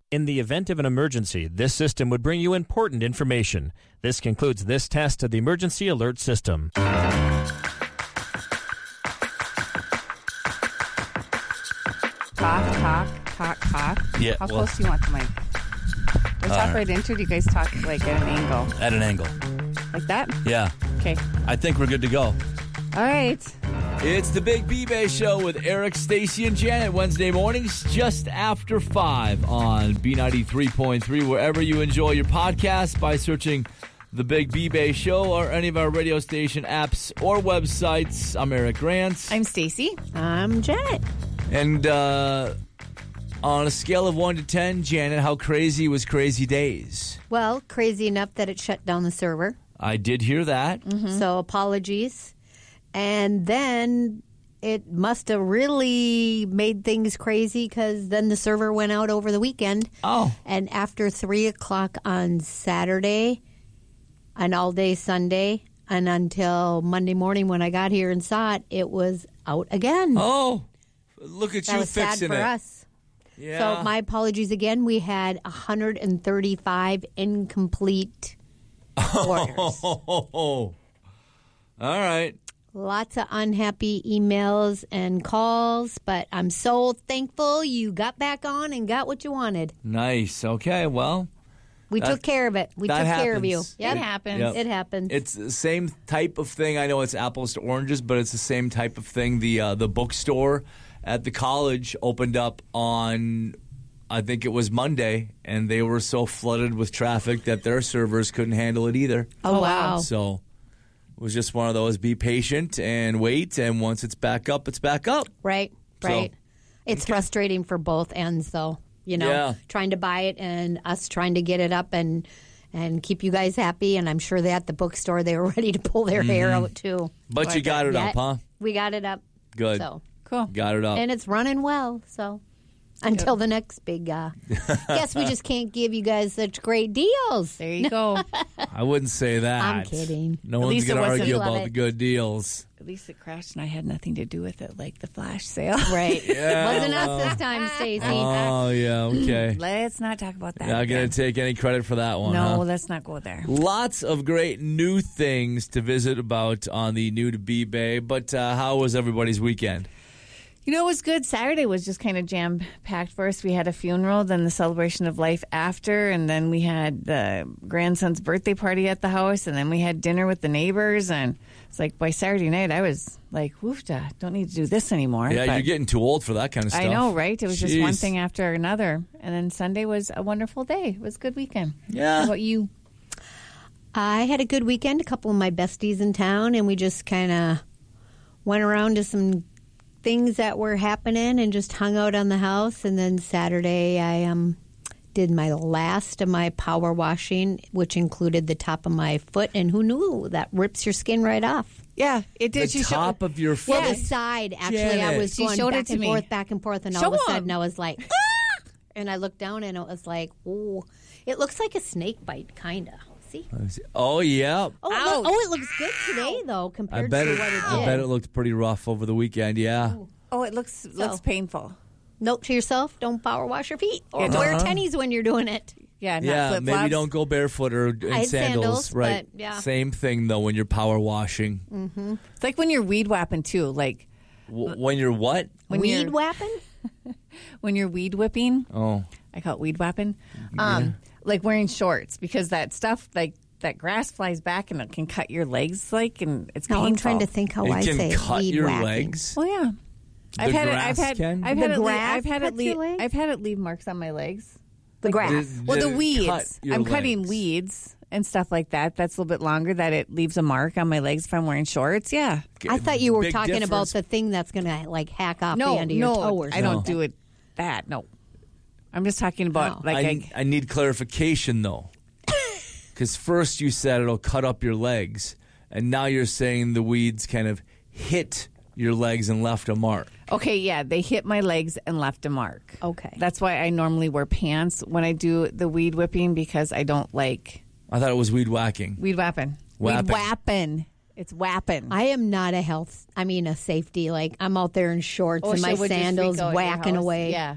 In the event of an emergency, this system would bring you important information. This concludes this test of the emergency alert system. Talk. Yeah, How close do you want the mic? Do I talk right into it? Do you guys talk like at an angle? At an angle. Like that? Yeah. Okay. I think we're good to go. All right. It's the Big B-Bay Show with Eric, Stacy, and Janet. Wednesday mornings just after 5 on B93.3, wherever you enjoy your podcast by searching the Big B-Bay Show or any of our radio station apps or websites. I'm Eric Grant. I'm Stacy. I'm Janet. And on a scale of 1 to 10, Janet, how crazy was Crazy Days? Well, crazy enough that it shut down the server. I did hear that. Mm-hmm. So apologies. And then it must have really made things crazy because then the server went out over the weekend. Oh. And after 3 o'clock on Saturday and all day Sunday and until Monday morning when I got here and saw it, it was out again. Oh, look at that you was fixing sad for it. us. Yeah. So my apologies again. We had 135 incomplete orders. All right. Lots of unhappy emails and calls, but I'm so thankful you got back on and got what you wanted. Nice. Okay, well. We took care of it. We took care of you. Yep. It happens. Yep. It happens. It's the same type of thing. I know it's apples to oranges, but it's the same type of thing. The bookstore at the college opened up on, I think it was Monday, and they were so flooded with traffic that their servers couldn't handle it either. Oh, wow. So it was just one of those, be patient and wait, and once it's back up, it's back up. Right. It's frustrating for both ends, though. You know, trying to buy it and us trying to get it up and keep you guys happy. And I'm sure that at the bookstore they were ready to pull their hair out, too. But you got it up, huh? We got it up. Good. So cool. Got it up. And it's running well, so until the next big guess we just can't give you guys such great deals. There you go. I wouldn't say that. I'm kidding. No one's least going it to wasn't- argue Love about it. the good deals. At least it crashed and I had nothing to do with it, like the flash sale. Right. Yeah, Wasn't us this time, Stacey. Oh, yeah, okay. Let's not talk about that. Not again. going to take any credit for that one, No, huh? let's not go there. Lots of great new things to visit about on the New to B-Bay, but how was everybody's weekend? You know, it was good. Saturday was just kind of jam-packed for us. We had a funeral, then the celebration of life after, and then we had the grandson's birthday party at the house, and then we had dinner with the neighbors, and it's like by Saturday night, I was like, woofda, don't need to do this anymore. Yeah, But you're getting too old for that kind of stuff. I know, right? It was just one Jeez. thing after another. And then Sunday was a wonderful day. It was a good weekend. Yeah. How about you? I had a good weekend. A couple of my besties in town, and we just kind of went around to some things that were happening and just hung out on the house. And then Saturday, I did my last of my power washing, which included the top of my foot. And who knew that rips your skin right off? Yeah, it did. The top of your foot. Well, the side, actually, I Janet. was She going showed it back to and me. forth, and all Show of a 'em. sudden I was like, ah! And I looked down, and it was like, oh, it looks like a snake bite, kind of. See? Oh, yeah. It looks good today, though, I compared bet to it, what it did. I bet it looked pretty rough over the weekend, yeah. Oh, it looks painful. Note to yourself, don't power wash your feet or Yeah, wear Uh-huh. tennies when you're doing it. Yeah, not Yeah, flip-flops. maybe don't go barefoot or in I had sandals. sandals, Right. but, yeah. Same thing, though, when you're power washing. It's like when you're weed whapping, too. Like When you're what? when Weed you're, whapping? when you're weed whipping. Oh. I call it weed whapping. Like wearing shorts because that stuff, like that grass flies back and it can cut your legs, and it's No, painful. I'm trying to think how I It say can cut weed your whacking. legs. Well, yeah. I've had grass can? I've The had it grass cuts your legs? I've had it leave marks on my legs. The grass. Well, the Did it weeds. cut your I'm cutting legs? weeds and stuff like that. That's a little bit longer that it leaves a mark on my legs if I'm wearing shorts. Yeah. I thought you were Big talking about difference. the thing that's going to, like, hack off No, the end of your toe or I something. don't do it that. No. I'm just talking about Oh. I need clarification, though. Because first you said it'll cut up your legs, and now you're saying the weeds kind of hit your legs and left a mark. Okay, yeah, they hit my legs and left a mark. Okay. That's why I normally wear pants when I do the weed whipping because I don't like I thought it was weed whacking. weed whapping. Whapping. Weed whapping. It's whapping. I am not a safety. Like, I'm out there in shorts and my so would you sandals freak out at your whacking house? away. Yeah.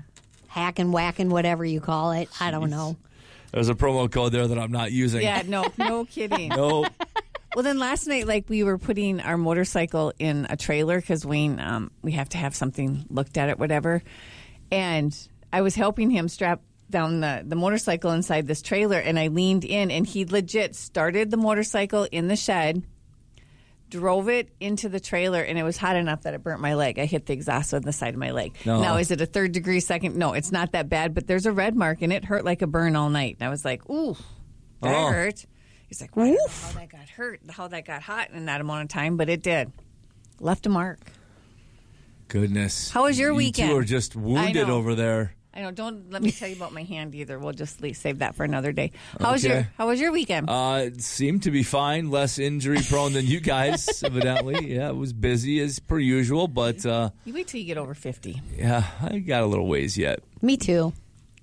hacking, whacking, whatever you call it. I don't know. There's a promo code there that I'm not using. Yeah, no kidding. Nope. Well, then last night, like, we were putting our motorcycle in a trailer because Wayne, we have to have something looked at it, whatever. And I was helping him strap down the motorcycle inside this trailer, and I leaned in, and he legit started the motorcycle in the shed, drove it into the trailer, and it was hot enough that it burnt my leg. I hit the exhaust on the side of my leg. No. Now, is it a 3rd degree second? No, it's not that bad, but there's a red mark, and it hurt like a burn all night. And I was like, ooh, that hurt. He's like, well, I don't know how that got hurt, how that got hot in that amount of time, but it did. Left a mark. Goodness. How was your weekend? You two are just wounded over there. I know. Don't let me tell you about my hand either. We'll just save that for another day. How was your weekend? It seemed to be fine. Less injury prone than you guys, evidently. Yeah, it was busy as per usual, but you wait till you get over 50. Yeah, I got a little ways yet. Me too.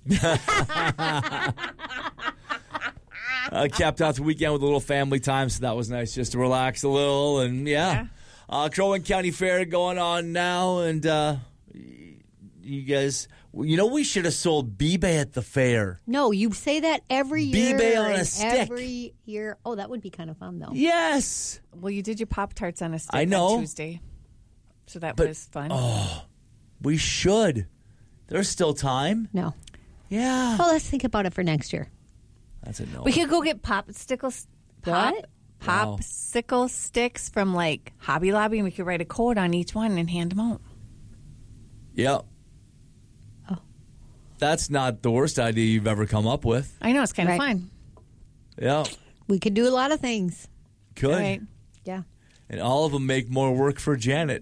Capped out the weekend with a little family time, so that was nice just to relax a little. And Crow Wing County Fair going on now, and you guys, we should have sold B-Bay at the fair. No, you say that every year. B-Bay on a stick. Every year. Oh, that would be kind of fun, though. Yes. Well, you did your Pop-Tarts on a stick I know. on Tuesday, so that was fun. Oh, we should. There's still time. No. Yeah. Well, let's think about it for next year. That's a no. We could go get popsicle sticks from like Hobby Lobby, and we could write a code on each one and hand them out. Yep. Oh. That's not the worst idea you've ever come up with. I know, it's kind of Right. fun. Yeah. We could do a lot of things. Could. Right. Yeah. And all of them make more work for Janet.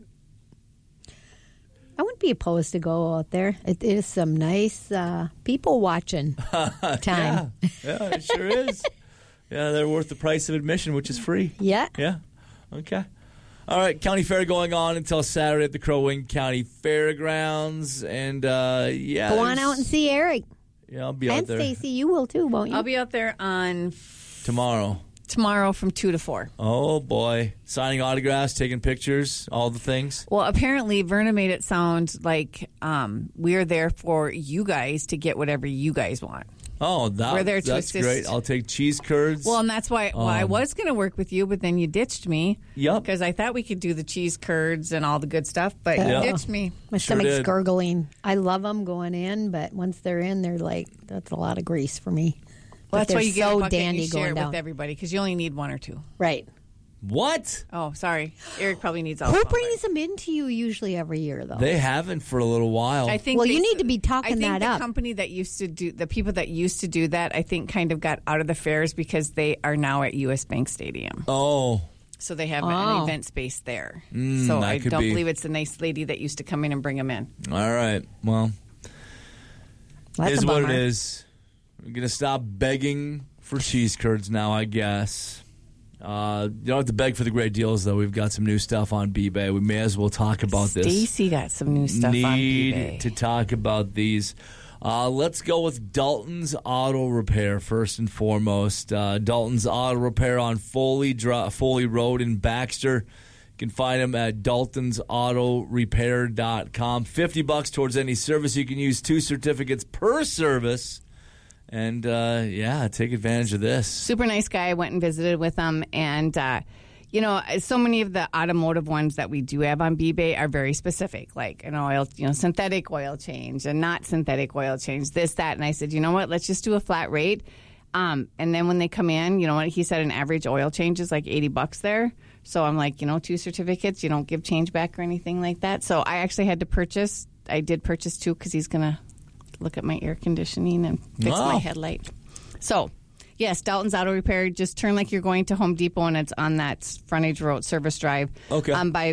I wouldn't be opposed to go out there. It is some nice people watching time. Yeah, it sure is. Yeah, they're worth the price of admission, which is free. Yeah. Yeah. Okay. All right, county fair going on until Saturday at the Crow Wing County Fairgrounds, and Go on out and see Eric. Yeah, I'll be out And there. Stacy, you will too, won't you? I'll be out there on Tomorrow from 2 to 4. Oh, boy. Signing autographs, taking pictures, all the things. Well, apparently Verna made it sound like we're there for you guys to get whatever you guys want. Oh, We're there to that's assist. great. I'll take cheese curds. Well, and that's why I was going to work with you, but then you ditched me. Yep. Because I thought we could do the cheese curds and all the good stuff, but you ditched me. My Sure stomach's did. gurgling. I love them going in, but once they're in, they're like, that's a lot of grease for me. Well, But that's why they're you get so a bucket and dandy you share going it down. with everybody, because you only need one or two. Right. What? Oh, sorry. Eric probably needs all Who of them. brings them in to you usually every year, though? They haven't for a little while. I think Well, they- you need to be talking I think that the up. company that used to do the people that used to do that, I think, kind of got out of the fairs because they are now at U.S. Bank Stadium, Oh, so they have Oh. an event space there. So that I could don't be. believe it's a nice lady that used to come in and bring them in. all right. Well, That's is a what it bummer. is. I'm going to stop begging for cheese curds now, I guess. You don't have to beg for the great deals, though. We've got some new stuff on B-Bay. We may as well talk about this. Stacy got some new stuff on Need eBay. to talk about these. Let's go with Dalton's Auto Repair first and foremost. Dalton's Auto Repair on Foley Road in Baxter. You can find them at daltonsautorepair.com. $50 towards any service. You can use 2 certificates per service. And, take advantage of this. Super nice guy. I went and visited with him, and so many of the automotive ones that we do have on B-Bay are very specific, like an oil, synthetic oil change and not synthetic oil change, this, that. And I said, you know what, let's just do a flat rate. And then when they come in, you know what, he said an average oil change is like $80 there. So I'm like, 2 certificates, you don't give change back or anything like that. So I actually had to purchase. I did purchase 2 because he's going to look at my air conditioning and fix my headlight. So, yes, Dalton's Auto Repair. Just turn like you're going to Home Depot, and it's on that Frontage Road Service Drive. Okay. By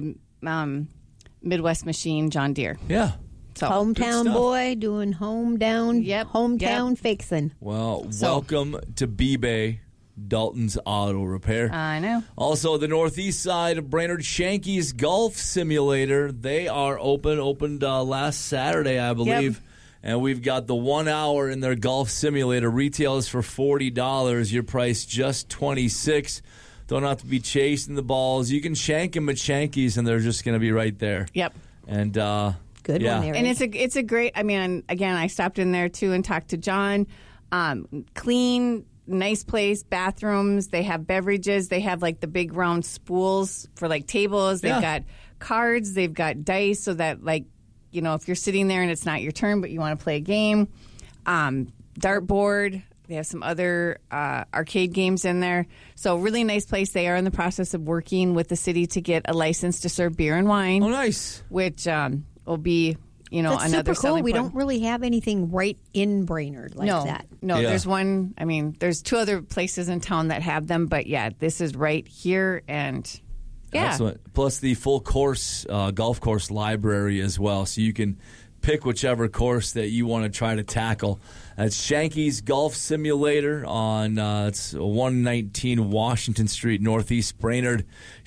Midwest Machine, John Deere. Yeah. So Hometown stuff. boy doing hometown fixing. Well, welcome to B-Bay, Dalton's Auto Repair. I know. Also, the northeast side of Brainerd Shanky's Golf Simulator. They are opened last Saturday, I believe. Yep. And we've got the 1 hour in their golf simulator. Retail is for $40. Your price just $26. Don't have to be chasing the balls. You can shank them at Shanky's, and they're just going to be right there. Yep. And Good Yeah. one, Eric. And it's a great. I mean, again, I stopped in there too and talked to John. Clean, nice place, bathrooms. They have beverages. They have like the big round spools for like tables. They've got cards. They've got dice so that like, you know, if you're sitting there and it's not your turn but you want to play a game. Dartboard. They have some other arcade games in there. So really nice place. They are in the process of working with the city to get a license to serve beer and wine. Oh, nice. Which will be, you know, That's another super cool. selling We point. don't really have anything right in Brainerd like that. No, Yeah. there's one. I mean, there's two other places in town that have them, but yeah, this is right here, and yeah, Excellent. Plus the full course golf course library as well, so you can pick whichever course that you want to try to tackle. That's Shanky's Golf Simulator on it's 119 Washington Street, Northeast Brainerd.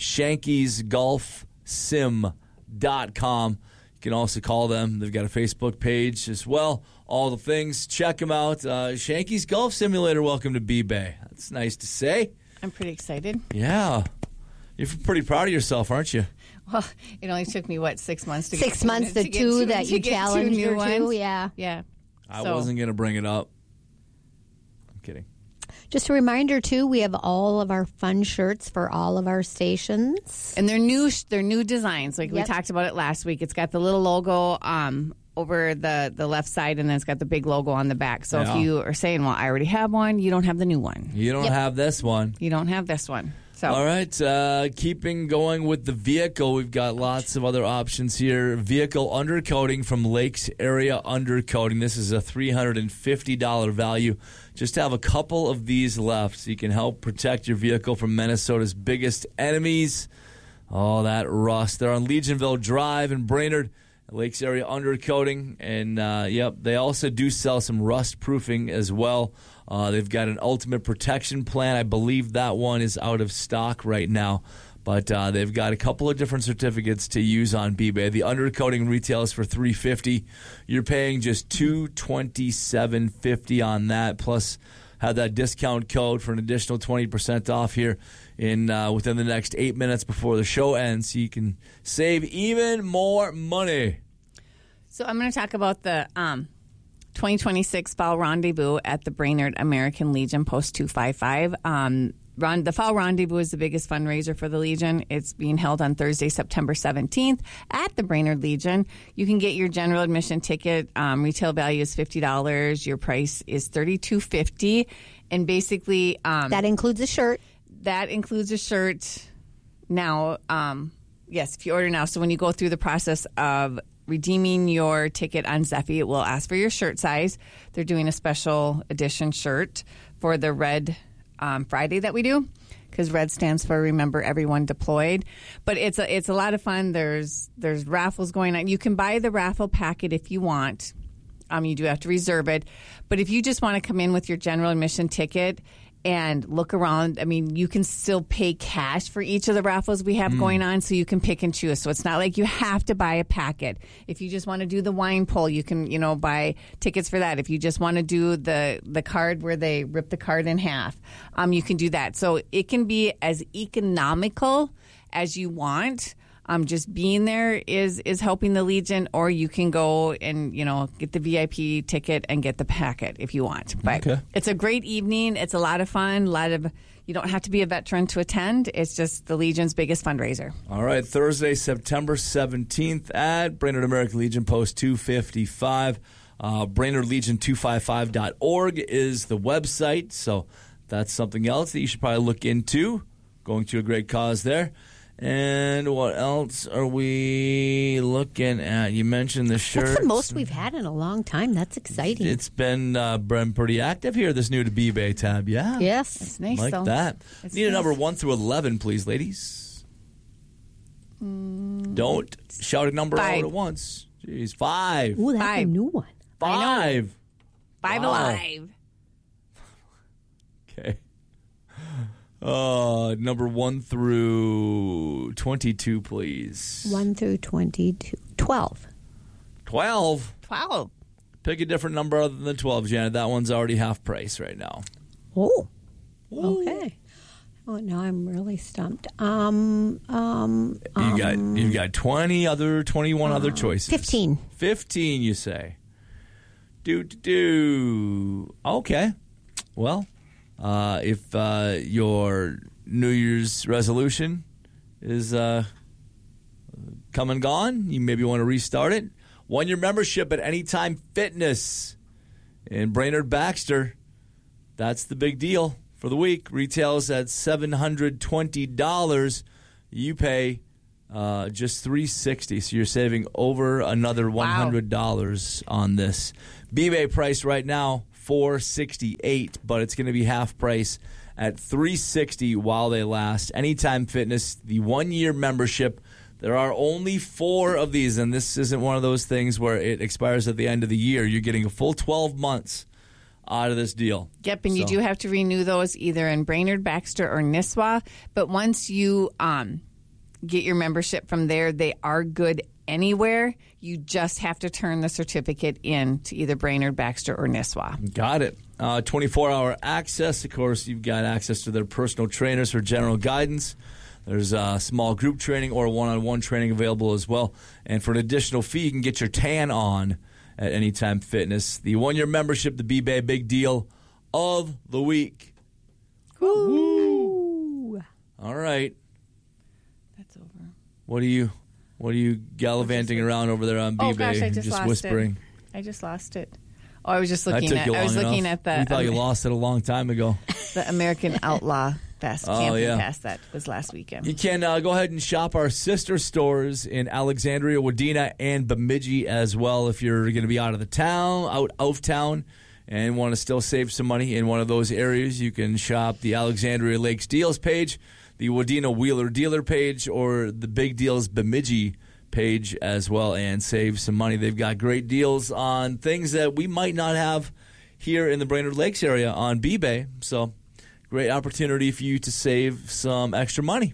Shanky'sGolfSim.com. You can also call them. They've got a Facebook page as well. All the things. Check them out. Shanky's Golf Simulator. Welcome to B-Bay. That's nice to say. I'm pretty excited. Yeah. You're pretty proud of yourself, aren't you? Well, it only took me 6 months to 6 get months, the two that you challenged her to, yeah. I wasn't going to bring it up. I'm kidding. Just a reminder, too, we have all of our fun shirts for all of our stations. And they're new designs. Like we Yep. talked about it last week. It's got the little logo over the left side, and then it's got the big logo on the back. So Yeah. if you are saying, well, I already have one, you don't have the new one. You don't have this one. You don't have this one. So All right, keeping going with the vehicle, we've got lots of other options here. Vehicle undercoating from Lakes Area Undercoating. This is a $350 value. Just have a couple of these left so you can help protect your vehicle from Minnesota's biggest enemies. All that rust. They're on Legionville Drive in Brainerd. Lakes Area Undercoating, and they also do sell some rust proofing as well. They've got an ultimate protection plan. I believe that one is out of stock right now, but they've got a couple of different certificates to use on B-Bay. The undercoating retails for $350. You're paying just $227.50 on that, plus have that discount code for an additional 20% off here in within the next 8 minutes before the show ends, so you can save even more money. So I'm going to talk about the 2026 Fall Rendezvous at the Brainerd American Legion Post 255. The Fall Rendezvous is the biggest fundraiser for the Legion. It's being held on Thursday, September 17th at the Brainerd Legion. You can get your general admission ticket. Retail value is $50. Your price is $32.50. And basically... That includes a shirt. That includes a shirt. Now, yes, if you order now. So when you go through the process of redeeming your ticket on Zeffy, it will ask for your shirt size. They're doing a special edition shirt for the Red Friday that we do, because Red stands for Remember Everyone Deployed. But it's a lot of fun. There's raffles going on. You can buy the raffle packet if you want. You do have to reserve it. But if you just want to come in with your general admission ticket and look around, I mean, you can still pay cash for each of the raffles we have going on, so you can pick and choose. So it's not like you have to buy a packet. If you just want to do the wine pull, you can, buy tickets for that. If you just want to do the card where they rip the card in half, you can do that. So it can be as economical as you want. Just being there is helping the Legion, or you can go and, get the VIP ticket and get the packet if you want. But It's a great evening. It's a lot of fun. You don't have to be a veteran to attend. It's just the Legion's biggest fundraiser. All right, Thursday, September 17th at Brainerd American Legion Post 255. BrainerdLegion255.org is the website, so that's something else that you should probably look into. Going to a great cause there. And what else are we looking at? You mentioned the shirts. That's the most we've had in a long time. That's exciting. It's been pretty active here, this new to B-Bay tab. Yeah. Yes. It's nice, Like though. that. It's Need a nice. number 1 through 11, please, ladies. Don't shout a number 5. out at once. Jeez, 5. Ooh, that's a 5. new one. 5. 5 Wow. alive. Okay. Number 1 through 22, please. 1 through 22. 12. 12. 12. Pick a different number other than 12, Janet. That one's already half price right now. Oh. Okay. Oh, no, I'm really stumped. You've got 21 other choices. 15. 15, you say. Okay. Well, if your New Year's resolution is come and gone, you maybe want to restart it. 1-year membership at Anytime Fitness in Brainerd Baxter. That's the big deal for the week. Retails at $720. You pay just $360, so you're saving over another $100 on this. B-Bay price right now $468, but it's going to be half price at $360 while they last. Anytime Fitness, the 1-year membership. There are only 4 of these, and this isn't one of those things where it expires at the end of the year. You're getting a full 12 months out of this deal. Yep, and you do have to renew those either in Brainerd, Baxter, or Nisswa. But once you get your membership from there, they are good anywhere. You just have to turn the certificate in to either Brainerd, Baxter, or Nisswa. Got it. 24-hour access. Of course, you've got access to their personal trainers for general guidance. There's small group training or one-on-one training available as well. And for an additional fee, you can get your tan on at Anytime Fitness. The 1-year membership, the B-Bay Big Deal of the week. Woo! All right. That's over. What are you gallivanting around over there on B-Bay? Oh gosh, I just lost whispering. it. I just lost it. Oh, I was just looking That at. took you I was long looking enough. at the. You thought you lost it a long time ago. The American Outlaw Fest camping yeah. pass that was last weekend. You can go ahead and shop our sister stores in Alexandria, Wadena, and Bemidji as well if you're going to be out of town, and want to still save some money in one of those areas. You can shop the Alexandria Lakes Deals page, the Wadena Wheeler Dealer page, or the Big Deals Bemidji page as well, and save some money. They've got great deals on things that we might not have here in the Brainerd Lakes area on B-Bay. So great opportunity for you to save some extra money.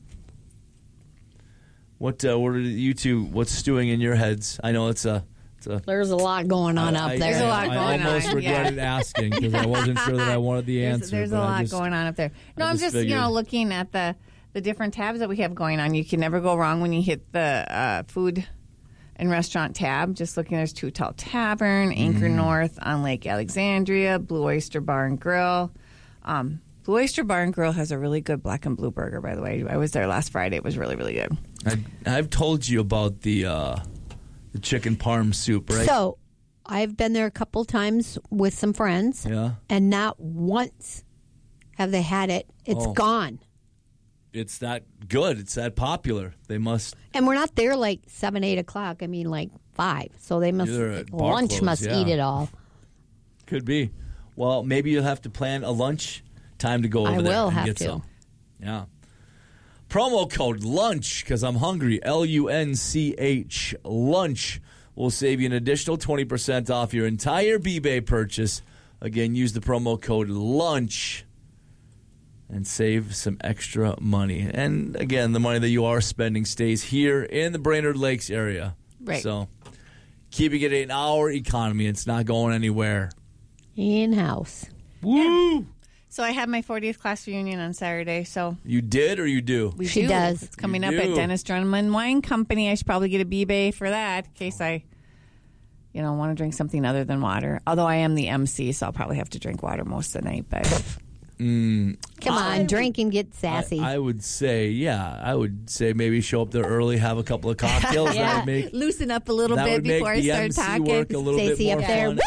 What are you two? What's stewing in your heads? I know it's a. There's a lot going on up there. There's a lot going on. I almost regretted asking because I wasn't sure that I wanted the answer. There's a lot going on up there. No, I'm just looking at the different tabs that we have going on. You can never go wrong when you hit the food and restaurant tab. Just looking, there's Too Tall Tavern, Anchor North on Lake Alexandria, Blue Oyster Bar and Grill. Blue Oyster Bar and Grill has a really good black and blue burger, by the way. I was there last Friday. It was really, really good. I've told you about the chicken parm soup, right? So I've been there a couple times with some friends, and not once have they had it. It's gone. It's that good. It's that popular. They must. And we're not there like 7, 8 o'clock. I mean, like 5. So they must. Lunch must eat it all. Could be. Well, maybe you'll have to plan a lunch time to go over there. I will and have get to. some. Yeah. Promo code LUNCH because I'm hungry. LUNCH. LUNCH will save you an additional 20% off your entire B-Bay purchase. Again, use the promo code LUNCH and save some extra money. And again, the money that you are spending stays here in the Brainerd Lakes area. Right. So keeping it in our economy. It's not going anywhere. In-house. Woo! So I had my 40th class reunion on Saturday. So You did or you do? She does. It's coming You up do. at Dennis Drummond Wine Company. I should probably get a B-Bay for that in case I, want to drink something other than water. Although I am the MC, so I'll probably have to drink water most of the night. But Come on, drink and get sassy. I would say maybe show up there early, have a couple of cocktails. yeah, That would make loosen up a little that bit would make before I the start MC talking. work a little Stacey bit more up there. fun.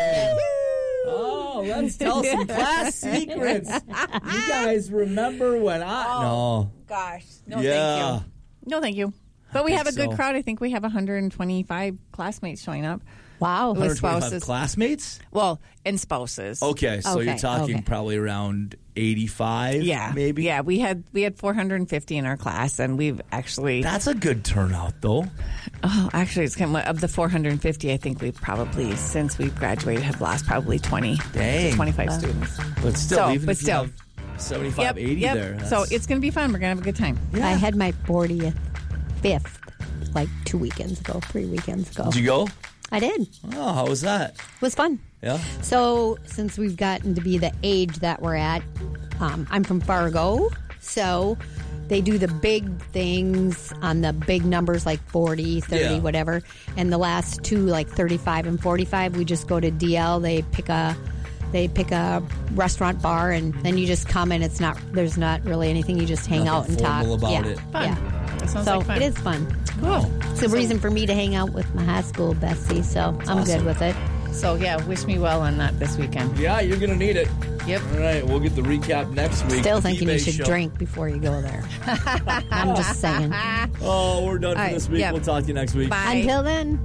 Oh, let's tell some class secrets. You guys remember when no. Gosh, Yeah. thank you. No, thank you. But we I have a think good so. crowd. I think we have 125 classmates showing up. Wow. With 125 spouses. classmates? Well, and spouses. Okay, so you're Okay, talking okay. probably around 85, Yeah, maybe? Yeah, we had 450 in our class, and we've actually. That's a good turnout, though. Actually, it's kind of the 450. I think we've probably, since we've graduated, have lost probably 20, Dang. 25 students. But still, So, even but if you still. have 75, 80 there. So that's- it's going to be fun. We're going to have a good time. Yeah. I had my 45th like 2 weekends ago, 3 weekends ago. Did you go? I did. Oh, how was that? It was fun. Yeah? So since we've gotten to be the age that we're at, I'm from Fargo. So they do the big things on the big numbers like 40, 30, whatever. And the last two, like 35 and 45, we just go to DL. They pick a restaurant bar, and then you just come, and there's not really anything. You just hang out and talk. About it. Fun. Yeah. That sounds So like fun. it is fun. Cool. It's a reason for me to hang out with my high school bestie, so I'm good with it. So, yeah, wish me well on that this weekend. Yeah, you're going to need it. Yep. All right, we'll get the recap next week. Still The thinking you B-Bay should Show. drink before you go there. I'm just saying. Oh, we're done for right, this week. yeah. We'll talk to you next week. Bye. Until then.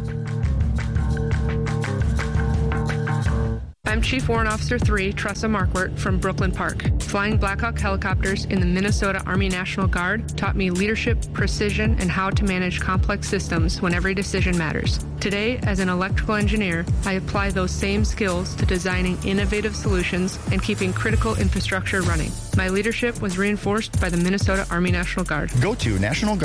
I'm Chief Warrant Officer 3, Tressa Marquardt from Brooklyn Park. Flying Black Hawk helicopters in the Minnesota Army National Guard taught me leadership, precision, and how to manage complex systems when every decision matters. Today, as an electrical engineer, I apply those same skills to designing innovative solutions and keeping critical infrastructure running. My leadership was reinforced by the Minnesota Army National Guard. Go to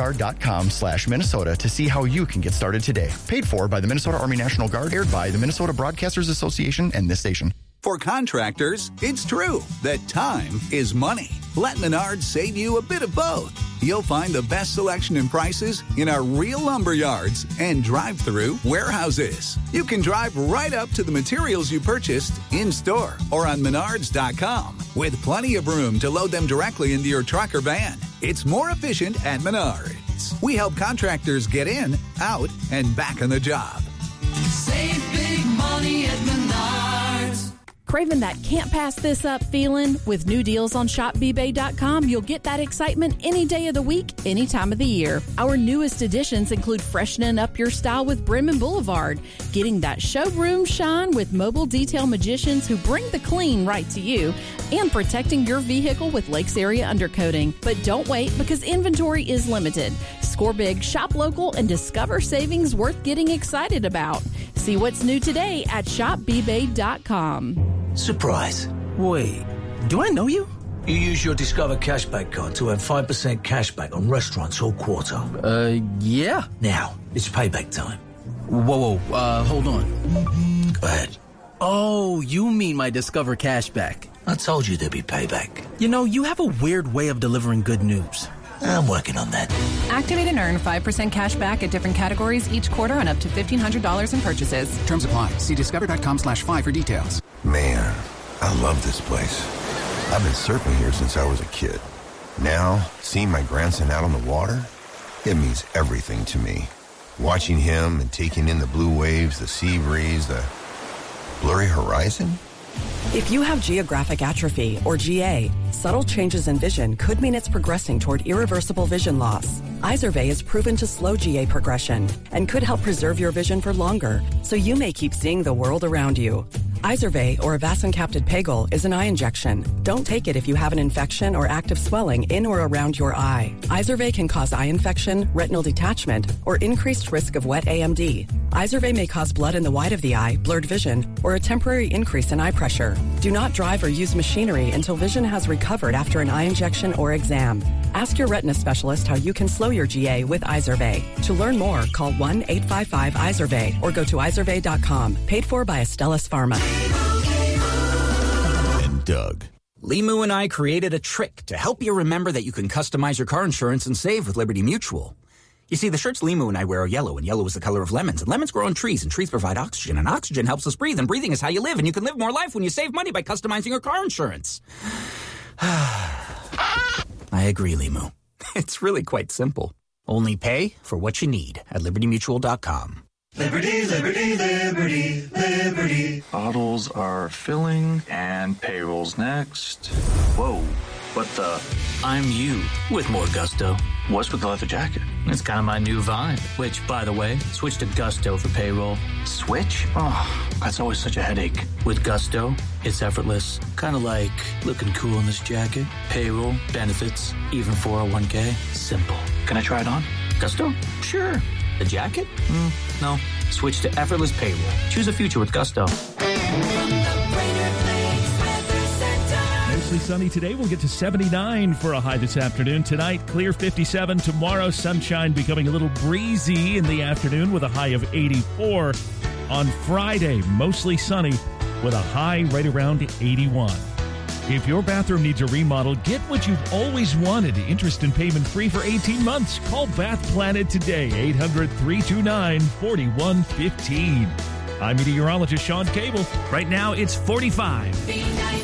nationalguard.com/Minnesota to see how you can get started today. Paid for by the Minnesota Army National Guard, aired by the Minnesota Broadcasters Association and this station. For contractors, it's true that time is money. Let Menards save you a bit of both. You'll find the best selection and prices in our real lumber yards and drive-through warehouses. You can drive right up to the materials you purchased in-store or on Menards.com with plenty of room to load them directly into your truck or van. It's more efficient at Menards. We help contractors get in, out, and back on the job. Save big money at Menards. Craving that can't pass this up feeling? With new deals on shopbbay.com, you'll get that excitement any day of the week, any time of the year. Our newest additions include freshening up your style with Bremen Boulevard, getting that showroom shine with mobile detail magicians who bring the clean right to you, and protecting your vehicle with Lakes Area undercoating. But don't wait, because inventory is limited. Score big, shop local, and discover savings worth getting excited about. See what's new today at shopbbay.com. Surprise. Wait, do I know you? You use your Discover Cashback card to earn 5% cashback on restaurants all quarter. Yeah. Now, it's payback time. Whoa, hold on. Go ahead. Oh, you mean my Discover Cashback. I told you there'd be payback. You know, you have a weird way of delivering good news. I'm working on that. Activate and earn 5% cash back at different categories each quarter on up to $1,500 in purchases. Terms apply. See discover.com/5 for details. Man, I love this place. I've been surfing here since I was a kid. Now, seeing my grandson out on the water, it means everything to me. Watching him and taking in the blue waves, the sea breeze, the blurry horizon. If you have geographic atrophy, or GA, subtle changes in vision could mean it's progressing toward irreversible vision loss. Izervay is proven to slow GA progression and could help preserve your vision for longer, so you may keep seeing the world around you. Izervay, or avacincaptad pegol, is an eye injection. Don't take it if you have an infection or active swelling in or around your eye. Izervay can cause eye infection, retinal detachment, or increased risk of wet AMD. Izervay may cause blood in the white of the eye, blurred vision, or a temporary increase in eye pressure. Do not drive or use machinery until vision has recovered after an eye injection or exam. Ask your retina specialist how you can slow your GA with Izervay. To learn more, call 1-855-IZERVAY or go to izervay.com. Paid for by Astellas Pharma. And Doug. Limu and I created a trick to help you remember that you can customize your car insurance and save with Liberty Mutual. You see, the shirts Limu and I wear are yellow, and yellow is the color of lemons. And lemons grow on trees, and trees provide oxygen. And oxygen helps us breathe, and breathing is how you live. And you can live more life when you save money by customizing your car insurance. I agree, Limu. It's really quite simple. Only pay for what you need at LibertyMutual.com. Liberty, liberty, liberty, liberty. Bottles are filling and payroll's next. Whoa, what the? I'm you with more gusto. What's with the leather jacket? It's kind of my new vibe, which, by the way, switch to Gusto for payroll. Switch? Oh, that's always such a headache. With Gusto, it's effortless. Kind of like looking cool in this jacket. Payroll, benefits, even 401k. Simple. Can I try it on? Gusto? Sure. The jacket? No. Switch to effortless payroll. Choose a future with Gusto. Mostly sunny today. We'll get to 79 for a high this afternoon. Tonight, clear 57. Tomorrow, sunshine becoming a little breezy in the afternoon with a high of 84. On Friday, mostly sunny with a high right around 81. If your bathroom needs a remodel, get what you've always wanted. Interest and payment free for 18 months. Call Bath Planet today, 800-329-4115. I'm meteorologist Sean Cable. Right now, it's 45.